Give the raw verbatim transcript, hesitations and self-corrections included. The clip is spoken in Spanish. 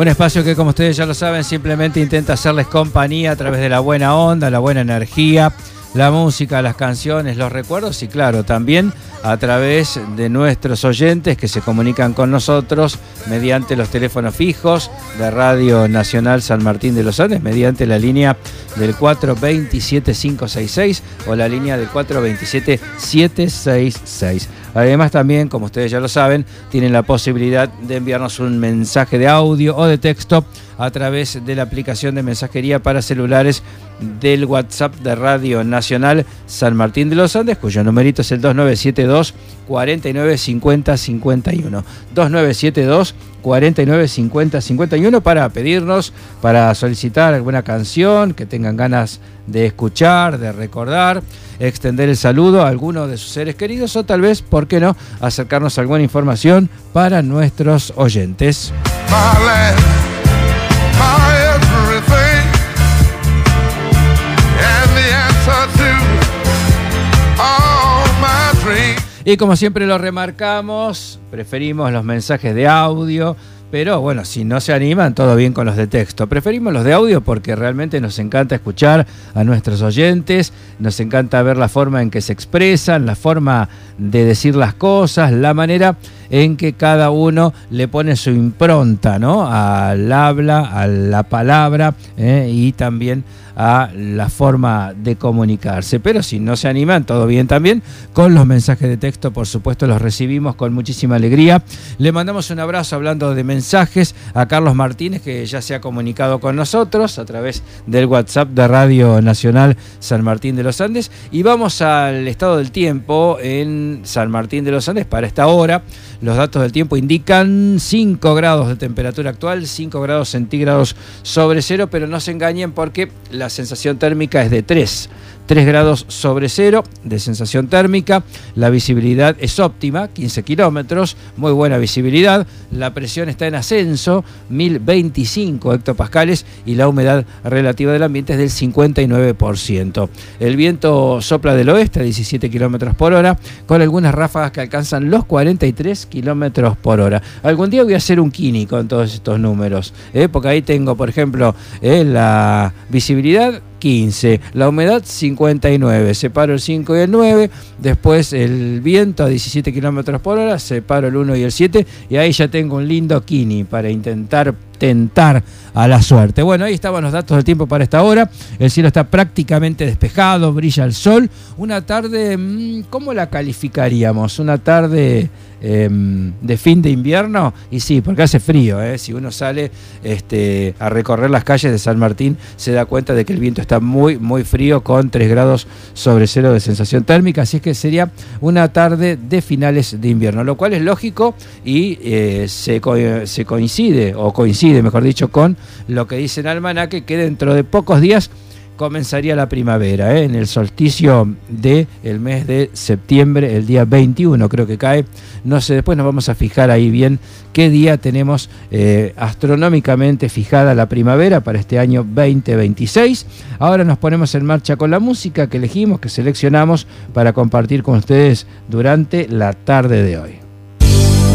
Un espacio que, como ustedes ya lo saben, simplemente intenta hacerles compañía a través de la buena onda, la buena energía, la música, las canciones, los recuerdos y, claro, también a través de nuestros oyentes que se comunican con nosotros mediante los teléfonos fijos de Radio Nacional San Martín de los Andes, mediante la línea del cuatro dos siete cinco seis seis o la línea del cuatro dos siete siete seis seis. Además, también, como ustedes ya lo saben, tienen la posibilidad de enviarnos un mensaje de audio o de texto a través de la aplicación de mensajería para celulares del WhatsApp de Radio Nacional San Martín de los Andes, cuyo numerito es el dos nueve siete dos, cuatro nueve cinco cero cinco uno. dos nueve siete dos, cuatro nueve cinco cero cinco uno para pedirnos, para solicitar alguna canción que tengan ganas de escuchar, de recordar, extender el saludo a alguno de sus seres queridos o tal vez, ¿por qué no?, acercarnos a alguna información para nuestros oyentes. Vale. Y como siempre lo remarcamos, preferimos los mensajes de audio, pero bueno, si no se animan, todo bien con los de texto. Preferimos los de audio porque realmente nos encanta escuchar a nuestros oyentes, nos encanta ver la forma en que se expresan, la forma de decir las cosas, la manera en que cada uno le pone su impronta, ¿no?, al habla, a la palabra eh, y también a la forma de comunicarse. Pero si no se animan, todo bien también con los mensajes de texto, por supuesto los recibimos con muchísima alegría. Le mandamos un abrazo, hablando de mensajes, a Carlos Martínez, que ya se ha comunicado con nosotros a través del WhatsApp de Radio Nacional San Martín de los Andes. Y vamos al estado del tiempo en San Martín de los Andes para esta hora. Los datos del tiempo indican cinco grados de temperatura actual, cinco grados centígrados sobre cero, pero no se engañen porque la sensación térmica es de tres. tres grados sobre cero de sensación térmica, la visibilidad es óptima, quince kilómetros, muy buena visibilidad, la presión está en ascenso, mil veinticinco hectopascales y la humedad relativa del ambiente es del cincuenta y nueve por ciento. El viento sopla del oeste a diecisiete kilómetros por hora, con algunas ráfagas que alcanzan los cuarenta y tres kilómetros por hora. Algún día voy a hacer un Kini con todos estos números, ¿eh? porque ahí tengo, por ejemplo, ¿eh? la visibilidad quince, la humedad cincuenta y nueve, separo el cinco y el nueve, después el viento a diecisiete kilómetros por hora, separo el uno y el siete y ahí ya tengo un lindo Kini para intentar tentar a la suerte. Bueno, ahí estaban los datos del tiempo para esta hora. El cielo está prácticamente despejado, brilla el sol. Una tarde, ¿cómo la calificaríamos? Una tarde eh, de fin de invierno. Y sí, porque hace frío, ¿eh? Si uno sale este, a recorrer las calles de San Martín, se da cuenta de que el viento está muy, muy frío, con tres grados sobre cero de sensación térmica. Así es que sería una tarde de finales de invierno, lo cual es lógico y eh, se, co se coincide, o coincide mejor dicho, con lo que dice el almanaque, que dentro de pocos días comenzaría la primavera, ¿eh? en el solsticio del mes de septiembre, el día veintiuno creo que cae, no sé, después nos vamos a fijar ahí bien qué día tenemos eh, astronómicamente fijada la primavera para este año veinte veintiséis. Ahora nos ponemos en marcha con la música que elegimos, que seleccionamos para compartir con ustedes durante la tarde de hoy.